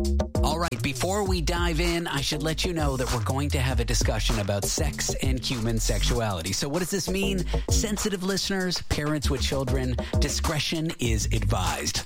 All right, before we dive in, I should let you know that we're going to have a discussion about sex and human sexuality. So what does this mean? Sensitive listeners, parents with children, discretion is advised.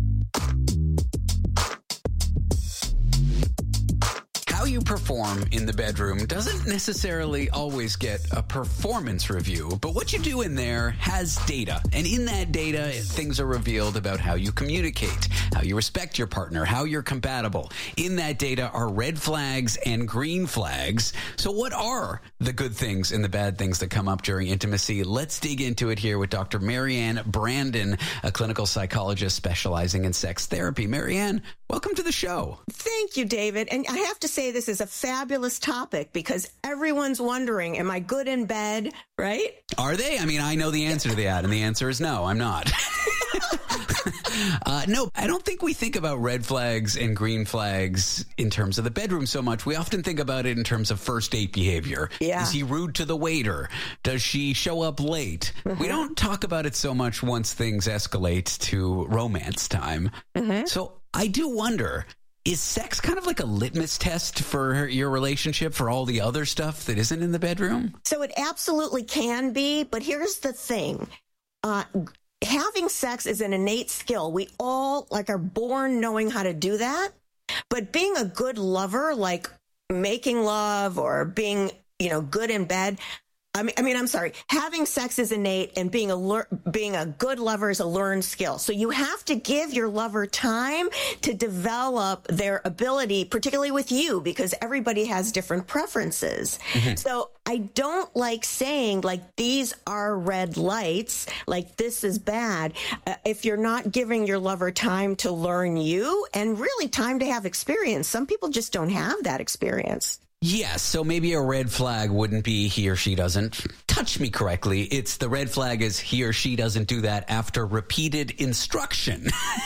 How you perform in the bedroom doesn't necessarily always get a performance review, but what you do in there has data. And in that data, things are revealed about how you communicate, how you respect your partner, how you're compatible. In that data are red flags and green flags. So what are the good things and the bad things that come up during intimacy? Let's dig into it here with Dr. Marianne Brandon, a clinical psychologist specializing in sex therapy. Marianne, welcome to the show. Thank you, David. And I have to say this is a fabulous topic because everyone's wondering, am I good in bed, right? Are they? I mean, I know the answer to that, and the answer is no, I'm not. No, I don't think we think about red flags and green flags in terms of the bedroom so much. We often think about it in terms of first date behavior. Yeah. Is he rude to the waiter? Does she show up late? Mm-hmm. We don't talk about it so much once things escalate to romance time. Mm-hmm. So I do wonder, is sex kind of like a litmus test for your relationship for all the other stuff that isn't in the bedroom? So it absolutely can be, but here's the thing. Having sex is an innate skill. We all are born knowing how to do that. But being a good lover, like making love or being, good in bed, I'm sorry. Having sex is innate, and being a good lover is a learned skill. So you have to give your lover time to develop their ability, particularly with you, because everybody has different preferences. Mm-hmm. So I don't like saying these are red lights, this is bad, if you're not giving your lover time to learn you and really time to have experience. Some people just don't have that experience. Yes, so maybe a red flag wouldn't be he or she doesn't touch me correctly. It's the red flag is he or she doesn't do that after repeated instruction.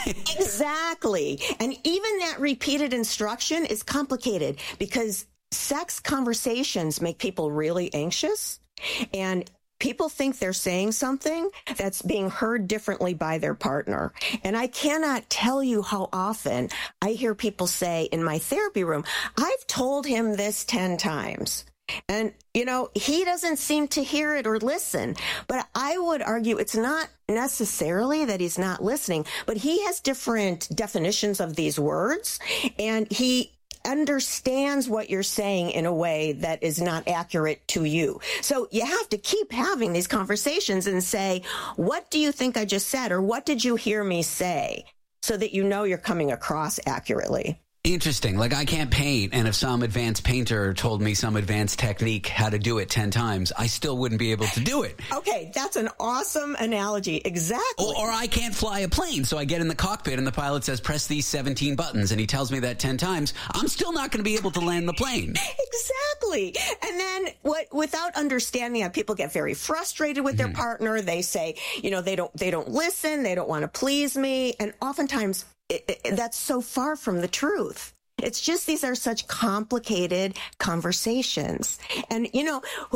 Exactly. And even that repeated instruction is complicated because sex conversations make people really anxious, and people think they're saying something that's being heard differently by their partner. And I cannot tell you how often I hear people say in my therapy room, I've told him this 10 times. And, he doesn't seem to hear it or listen. But I would argue it's not necessarily that he's not listening, but he has different definitions of these words. And he understands what you're saying in a way that is not accurate to you. So you have to keep having these conversations and say, what do you think I just said? Or what did you hear me say? So that you're coming across accurately. Interesting. I can't paint, and if some advanced painter told me some advanced technique how to do it 10 times, I still wouldn't be able to do it. Okay, that's an awesome analogy. Exactly. Or I can't fly a plane, so I get in the cockpit and the pilot says, press these 17 buttons, and he tells me that 10 times. I'm still not going to be able to land the plane. Exactly. And then without understanding that, people get very frustrated with their partner. They say, they don't listen. They don't want to please me. And oftentimes that's so far from the truth. It's just these are such complicated conversations. And, we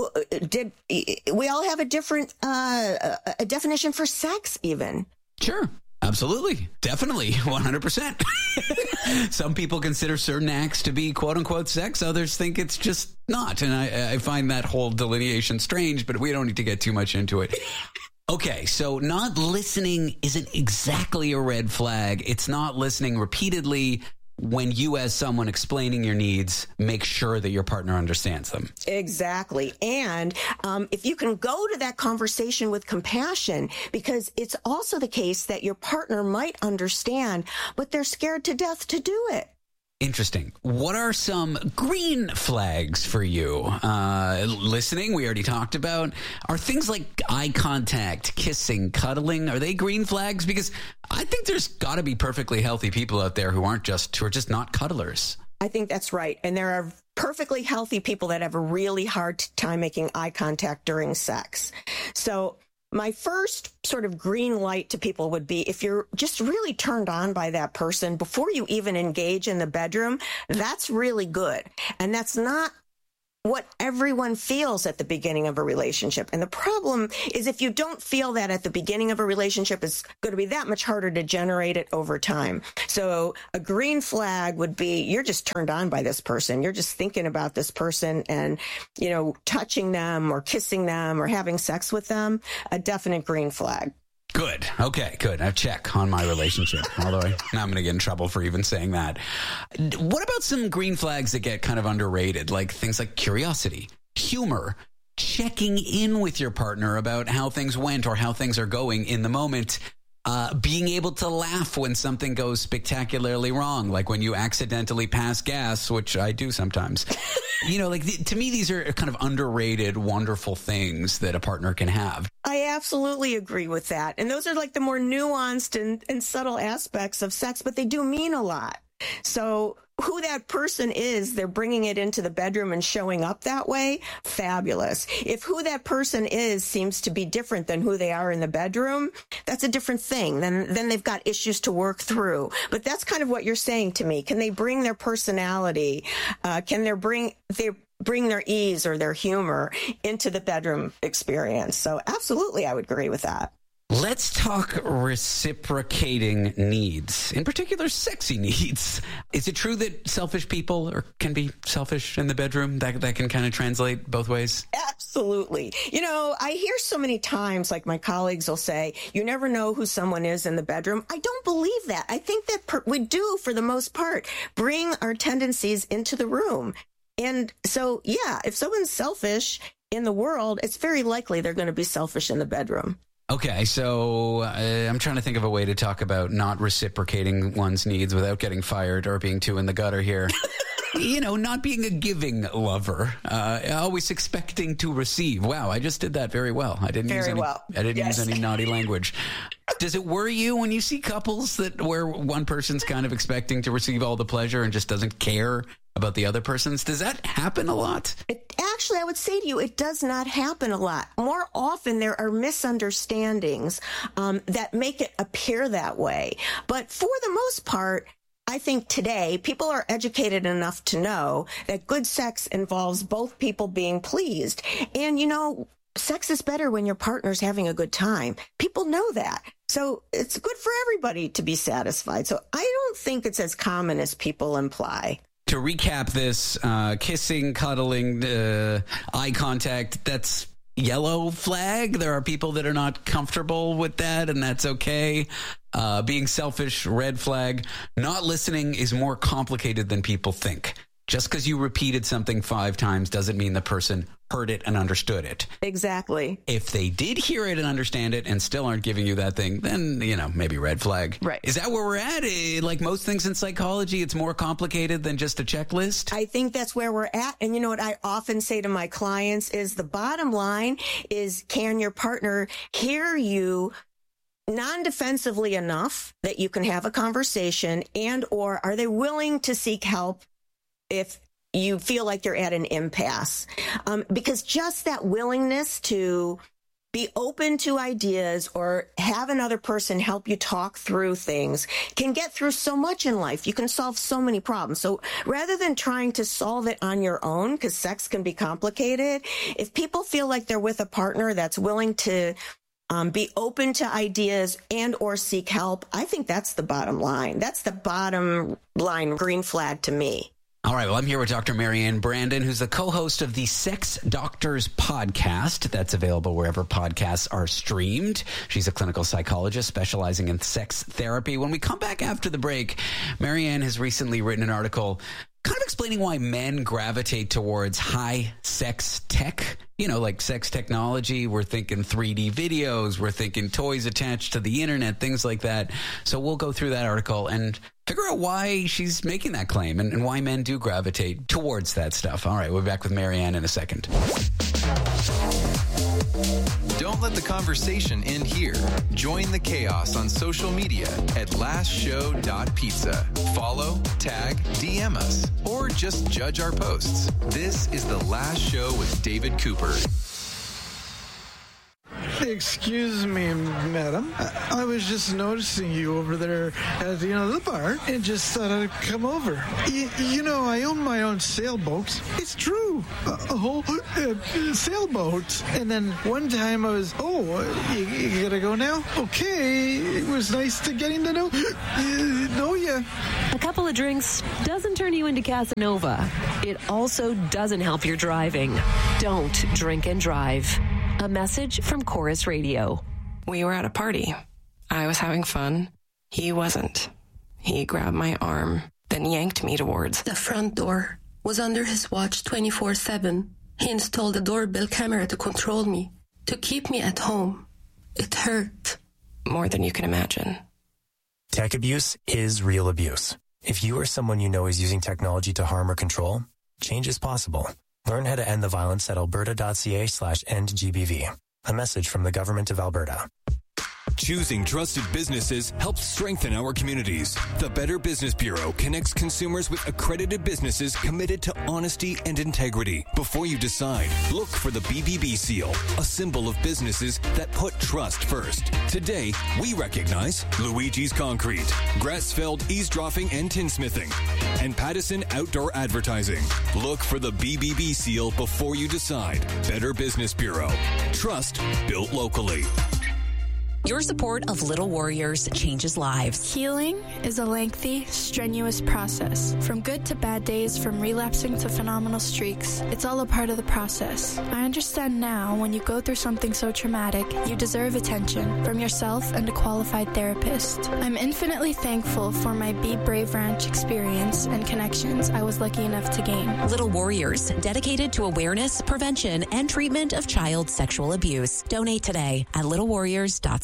all have a different a definition for sex even. Sure. Absolutely. Definitely. 100%. Some people consider certain acts to be quote unquote sex. Others think it's just not. And I find that whole delineation strange, but we don't need to get too much into it. Okay, so not listening isn't exactly a red flag. It's not listening repeatedly when you, as someone explaining your needs, make sure that your partner understands them. Exactly. And if you can go to that conversation with compassion, because it's also the case that your partner might understand, but they're scared to death to do it. Interesting. What are some green flags for you? Listening, we already talked about. Are things like eye contact, kissing, cuddling, are they green flags? Because I think there's got to be perfectly healthy people out there who are just not cuddlers. I think that's right. And there are perfectly healthy people that have a really hard time making eye contact during sex. So my first sort of green light to people would be if you're just really turned on by that person before you even engage in the bedroom, that's really good. And that's not what everyone feels at the beginning of a relationship. And the problem is if you don't feel that at the beginning of a relationship, it's going to be that much harder to generate it over time. So a green flag would be you're just turned on by this person. You're just thinking about this person and, touching them or kissing them or having sex with them, a definite green flag. Good. Okay, good. I check on my relationship. Although now I'm going to get in trouble for even saying that. What about some green flags that get kind of underrated, like things like curiosity, humor, checking in with your partner about how things went or how things are going in the moment, being able to laugh when something goes spectacularly wrong, like when you accidentally pass gas, which I do sometimes. To me, these are kind of underrated, wonderful things that a partner can have. I absolutely agree with that. And those are like the more nuanced and subtle aspects of sex, but they do mean a lot. So who that person is, they're bringing it into the bedroom and showing up that way, fabulous. If who that person is seems to be different than who they are in the bedroom, that's a different thing. Then they've got issues to work through. But that's kind of what you're saying to me. Can they bring their personality? Can they bring their ease or their humor into the bedroom experience? So absolutely, I would agree with that. Let's talk reciprocating needs, in particular, sexy needs. Is it true that selfish people can be selfish in the bedroom? That can kind of translate both ways? Absolutely. I hear so many times, like my colleagues will say, you never know who someone is in the bedroom. I don't believe that. I think that we do, for the most part, bring our tendencies into the room. And so, yeah, if someone's selfish in the world, it's very likely they're going to be selfish in the bedroom. Okay, so I'm trying to think of a way to talk about not reciprocating one's needs without getting fired or being too in the gutter here. Not being a giving lover, always expecting to receive. Wow, I just did that very well. I didn't use any naughty language. Does it worry you when you see couples where one person's kind of expecting to receive all the pleasure and just doesn't care about the other person's? Does that happen a lot? Actually, I would say to you, it does not happen a lot. More often, there are misunderstandings that make it appear that way. But for the most part, I think today people are educated enough to know that good sex involves both people being pleased. And, sex is better when your partner's having a good time. People know that. So it's good for everybody to be satisfied. So I don't think it's as common as people imply. To recap this, kissing, cuddling, eye contact, that's yellow flag. There are people that are not comfortable with that, and that's okay. Being selfish, red flag. Not listening is more complicated than people think. Just because you repeated something 5 times doesn't mean the person heard it and understood it. Exactly. If they did hear it and understand it and still aren't giving you that thing, then, maybe red flag. Right. Is that where we're at? Like most things in psychology, it's more complicated than just a checklist? I think that's where we're at. And you know what I often say to my clients is the bottom line is, can your partner hear you non-defensively enough that you can have a conversation, and or are they willing to seek help if you feel like you're at an impasse? Because just that willingness to be open to ideas or have another person help you talk through things can get through so much in life. You can solve so many problems. So rather than trying to solve it on your own, because sex can be complicated, if people feel like they're with a partner that's willing to be open to ideas and or seek help, I think that's the bottom line. That's the bottom line green flag to me. All right, well, I'm here with Dr. Marianne Brandon, who's the co-host of the Sex Doctors podcast. That's available wherever podcasts are streamed. She's a clinical psychologist specializing in sex therapy. When we come back after the break, Marianne has recently written an article kind of explaining why men gravitate towards high sex tech. Like sex technology. We're thinking 3D videos. We're thinking toys attached to the internet, things like that. So we'll go through that article and figure out why she's making that claim and why men do gravitate towards that stuff. All right, we'll be back with Marianne in a second. Don't let the conversation end here. Join the chaos on social media at lastshow.pizza. Follow, tag, DM us, or just judge our posts. This is The Last Show with David Cooper. Excuse me, madam. I was just noticing you over there at the bar and just thought I'd come over. I own my own sailboat. It's true. A whole sailboat. And then one time I was, you gotta go now? Okay. It was nice getting to know you. A couple of drinks doesn't turn you into Casanova. It also doesn't help your driving. Don't drink and drive. A message from Chorus Radio. We were at a party. I was having fun. He wasn't. He grabbed my arm, then yanked me towards the front door. Was under his watch 24/7. He installed a doorbell camera to control me, to keep me at home. It hurt. More than you can imagine. Tech abuse is real abuse. If you or someone you know is using technology to harm or control, change is possible. Learn how to end the violence at alberta.ca/endgbv. A message from the Government of Alberta. Choosing trusted businesses helps strengthen our communities. The Better Business Bureau connects consumers with accredited businesses committed to honesty and integrity. Before you decide, look for the BBB seal, a symbol of businesses that put trust first. Today, we recognize Luigi's Concrete, Grassfeld Eavesdropping and Tinsmithing, and Pattison Outdoor Advertising. Look for the BBB seal before you decide. Better Business Bureau. Trust built locally. Your support of Little Warriors changes lives. Healing is a lengthy, strenuous process. From good to bad days, from relapsing to phenomenal streaks, it's all a part of the process. I understand now when you go through something so traumatic, you deserve attention from yourself and a qualified therapist. I'm infinitely thankful for my Be Brave Ranch experience and connections I was lucky enough to gain. Little Warriors, dedicated to awareness, prevention, and treatment of child sexual abuse. Donate today at littlewarriors.ca.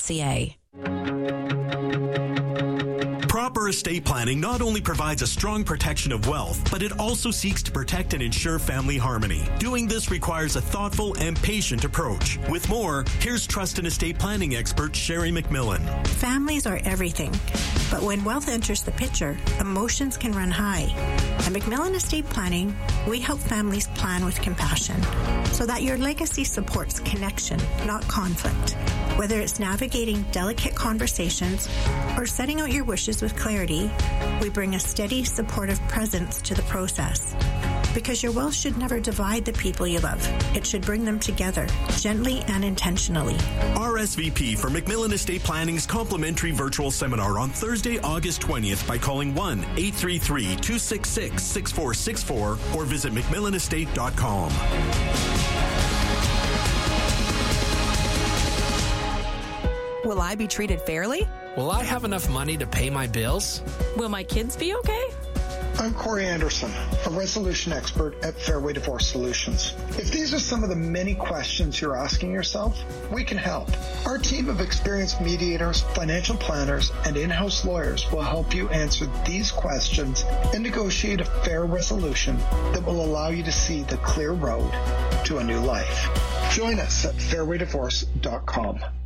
Proper estate planning not only provides a strong protection of wealth, but it also seeks to protect and ensure family harmony. Doing this requires a thoughtful and patient approach. With more, here's trust and estate planning expert Sherry McMillan. Families are everything, but when wealth enters the picture, emotions can run high. At McMillan Estate Planning, we help families plan with compassion so that your legacy supports connection, not conflict. Whether it's navigating delicate conversations or setting out your wishes with clarity, we bring a steady, supportive presence to the process. Because your wealth should never divide the people you love. It should bring them together, gently and intentionally. RSVP for McMillan Estate Planning's complimentary virtual seminar on Thursday, August 20th by calling 1-833-266-6464 or visit McMillanestate.com. Will I be treated fairly? Will I have enough money to pay my bills? Will my kids be okay? I'm Corey Anderson, a resolution expert at Fairway Divorce Solutions. If these are some of the many questions you're asking yourself, we can help. Our team of experienced mediators, financial planners, and in-house lawyers will help you answer these questions and negotiate a fair resolution that will allow you to see the clear road to a new life. Join us at fairwaydivorce.com.